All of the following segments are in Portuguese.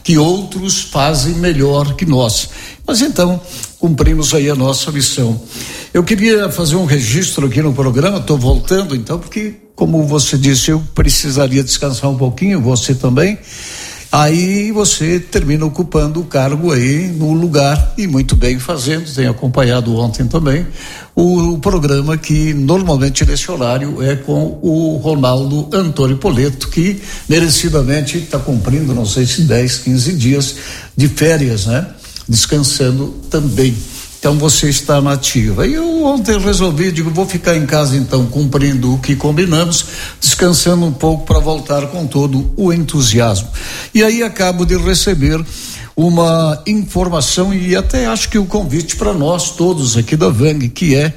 que outros fazem melhor que nós. Mas então, cumprimos aí a nossa missão. Eu queria fazer um registro aqui no programa, estou voltando então, porque, como você disse, eu precisaria descansar um pouquinho, você também. Aí você termina ocupando o cargo aí no lugar, e muito bem fazendo. Tenho acompanhado ontem também o programa que normalmente nesse horário é com o Ronaldo Antônio Poleto, que merecidamente está cumprindo, não sei se 10, 15 dias de férias, né? Descansando também. Então você está na ativa. E eu ontem resolvi, vou ficar em casa então, cumprindo o que combinamos, descansando um pouco para voltar com todo o entusiasmo. E aí acabo de receber uma informação e até acho que o convite para nós todos aqui da VANG, que é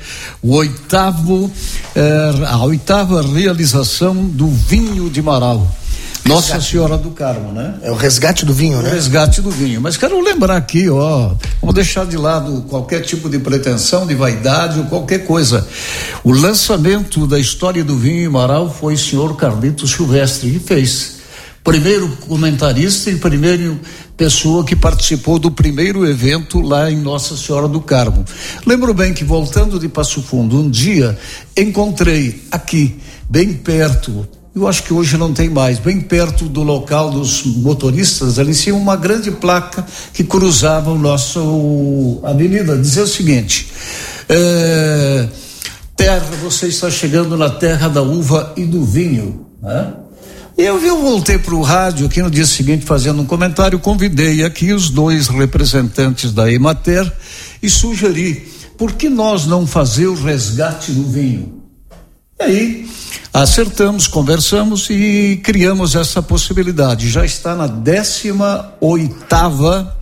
a oitava realização do vinho de Marau. Nossa Senhora do Carmo, né? É o resgate do vinho, né? O resgate do vinho. Mas quero lembrar aqui, vamos deixar de lado qualquer tipo de pretensão, de vaidade ou qualquer coisa. O lançamento da história do vinho em Marau foi o senhor Carlito Silvestre que fez. Primeiro comentarista e primeiro pessoa que participou do primeiro evento lá em Nossa Senhora do Carmo. Lembro bem que, voltando de Passo Fundo, um dia encontrei aqui, bem perto, eu acho que hoje não tem mais, bem perto do local dos motoristas, ali em cima, uma grande placa que cruzava a avenida, dizia o seguinte: você está chegando na terra da uva e do vinho, né? Eu voltei para o rádio aqui no dia seguinte fazendo um comentário, convidei aqui os dois representantes da Emater e sugeri, por que nós não fazer o resgate do vinho? E aí acertamos, conversamos e criamos essa possibilidade. Já está na 18ª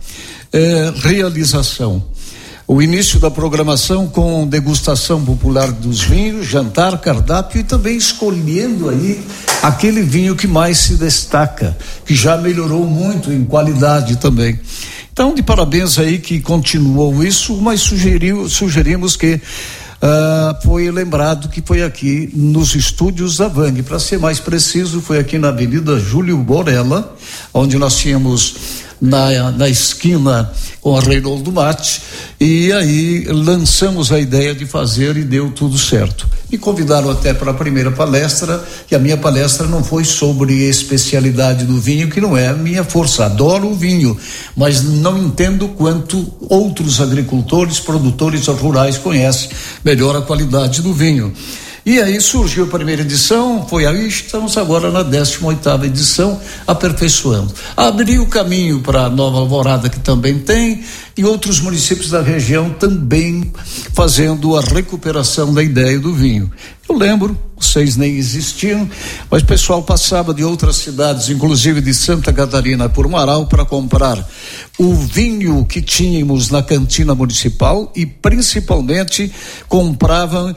realização. O início da programação com degustação popular dos vinhos, jantar, cardápio e também escolhendo aí aquele vinho que mais se destaca, que já melhorou muito em qualidade também. Então, de parabéns aí que continuou isso, mas sugerimos que foi lembrado que foi aqui nos estúdios da VANG, para ser mais preciso, foi aqui na Avenida Júlio Borella, onde nós tínhamos na esquina com a Reinaldo Mate, e aí lançamos a ideia de fazer e deu tudo certo. Me convidaram até para a primeira palestra, e a minha palestra não foi sobre especialidade do vinho, que não é a minha força. Adoro o vinho, mas não entendo quanto outros agricultores, produtores rurais conhecem melhor a qualidade do vinho. E aí surgiu a primeira edição, foi aí, estamos agora na 18ª edição, aperfeiçoando. Abriu o caminho para Nova Alvorada, que também tem, e outros municípios da região também fazendo a recuperação da ideia do vinho. Eu lembro, vocês nem existiam, mas o pessoal passava de outras cidades, inclusive de Santa Catarina por Marau, para comprar o vinho que tínhamos na cantina municipal e compravam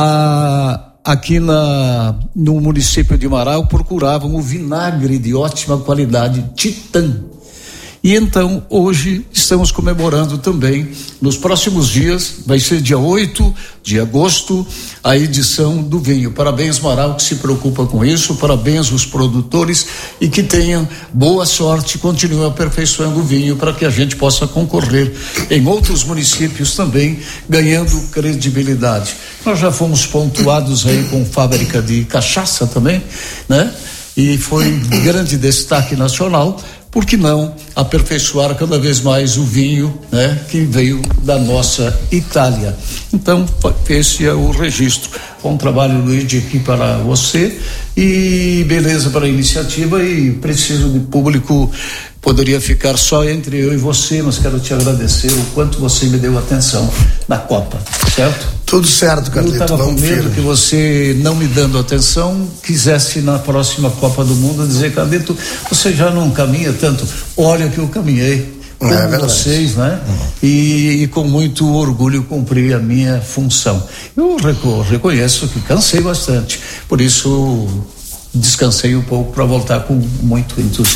aqui no município de Marau, procuravam o vinagre de ótima qualidade Titã. E então hoje estamos comemorando também, nos próximos dias, vai ser dia 8 de agosto, a edição do vinho. Parabéns, Marau, que se preocupa com isso, parabéns os produtores e que tenham boa sorte, continuem aperfeiçoando o vinho para que a gente possa concorrer em outros municípios também, ganhando credibilidade. Nós já fomos pontuados aí com fábrica de cachaça também, né? E foi grande destaque nacional. Por que não aperfeiçoar cada vez mais o vinho, né, que veio da nossa Itália? Então, esse é o registro. Bom trabalho, Luiz, de aqui para você e beleza para a iniciativa, e preciso de público, poderia ficar só entre eu e você, mas quero te agradecer o quanto você me deu atenção na Copa, certo? Tudo certo, Carlito. Eu estava com medo que você, não me dando atenção, quisesse na próxima Copa do Mundo dizer: Carlito, você já não caminha tanto. Olha que eu caminhei com vocês, né? E com muito orgulho cumpri a minha função. Eu reconheço que cansei bastante, por isso descansei um pouco para voltar com muito entusiasmo.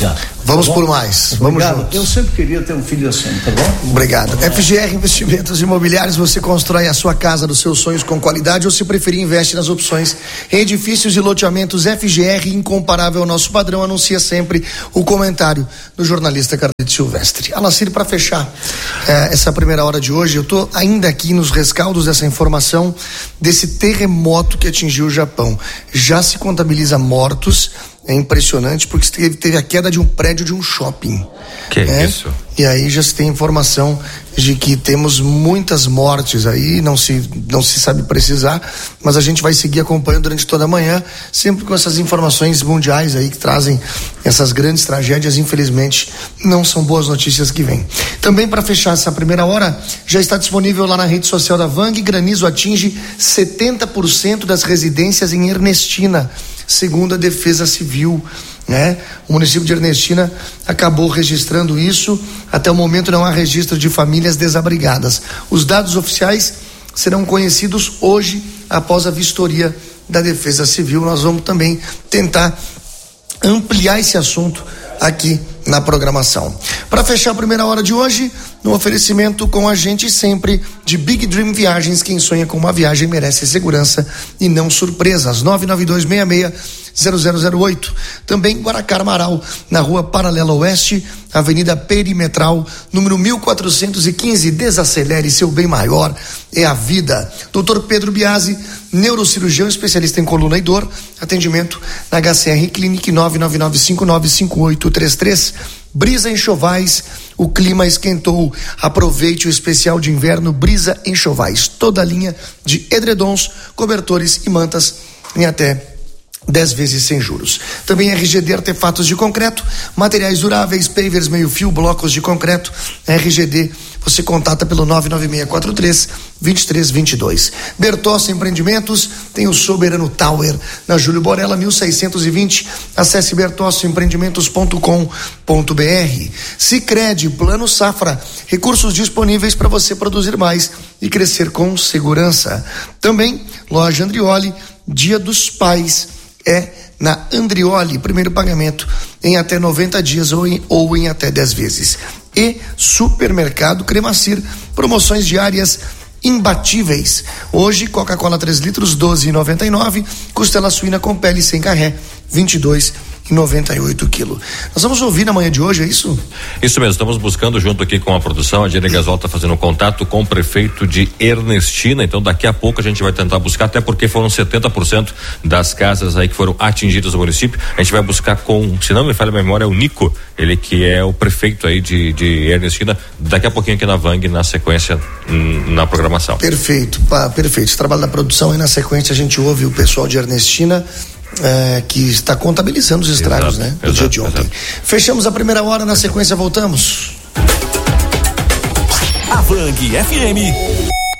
Vamos por mais. Vamos juntos. Eu sempre queria ter um filho assim, tá bom? Obrigado. FGR Investimentos Imobiliários, você constrói a sua casa dos seus sonhos com qualidade ou, se preferir, investe nas opções em edifícios e loteamentos. FGR, incomparável ao nosso padrão, anuncia sempre o comentário do jornalista Carlito Silvestre. Alacir, para fechar essa primeira hora de hoje, eu estou ainda aqui nos rescaldos dessa informação desse terremoto que atingiu o Japão. Já se contabiliza mortos. É impressionante porque teve a queda de um prédio de um shopping. Que isso? E aí já se tem informação de que temos muitas mortes aí, não se sabe precisar, mas a gente vai seguir acompanhando durante toda a manhã, sempre com essas informações mundiais aí que trazem essas grandes tragédias. Infelizmente, não são boas notícias que vêm. Também, para fechar essa primeira hora, já está disponível lá na rede social da Vang: granizo atinge 70% das residências em Ernestina, segundo a Defesa Civil, né? O município de Ernestina acabou registrando isso. Até o momento não há registro de famílias desabrigadas. Os dados oficiais serão conhecidos hoje após a vistoria da Defesa Civil. Nós vamos também tentar ampliar esse assunto aqui na programação. Para fechar a primeira hora de hoje, no oferecimento com a gente sempre de Big Dream Viagens. Quem sonha com uma viagem merece segurança e não surpresas. 99266-0008. Também Guaracar Amaral, na Rua Paralela Oeste, Avenida Perimetral, número 1415. Desacelere, seu bem maior é a vida. Dr. Pedro Biasi, neurocirurgião especialista em coluna e dor. Atendimento na HCR Clinic, 999595833. Brisa Enxovais, o clima esquentou. Aproveite o especial de inverno Brisa Enxovais. Toda a linha de edredons, cobertores e mantas em até 10 vezes sem juros. Também RGD Artefatos de Concreto, materiais duráveis, pavers, meio-fio, blocos de concreto. RGD, você contata pelo 99643-2322. Bertossi Empreendimentos tem o Soberano Tower na Júlio Borella 1620. Acesse bertossioempreendimentos.com.br. Sicredi, Plano Safra, recursos disponíveis para você produzir mais e crescer com segurança. Também Loja Andrioli, Dia dos Pais é na Andrioli, primeiro pagamento em até 90 dias ou em até 10 vezes. E Supermercado Cremacir, promoções diárias imbatíveis. Hoje, Coca-Cola 3 litros, 12,99. Costela suína com pele sem carré, 22,98 quilo. Nós vamos ouvir na manhã de hoje, é isso? Isso mesmo, estamos buscando junto aqui com a produção. A Diana Gasol está fazendo contato com o prefeito de Ernestina, então daqui a pouco a gente vai tentar buscar, até porque foram 70% das casas aí que foram atingidas no município. A gente vai buscar com, se não me falha a memória, o Nico, ele que é o prefeito aí de Ernestina, daqui a pouquinho aqui na Vang, na sequência, na programação. Perfeito, perfeito. Esse trabalho da produção aí na sequência a gente ouve o pessoal de Ernestina, que está contabilizando os estragos, né? Do dia de ontem. Exato. Fechamos a primeira hora, na sequência voltamos. A Vang FM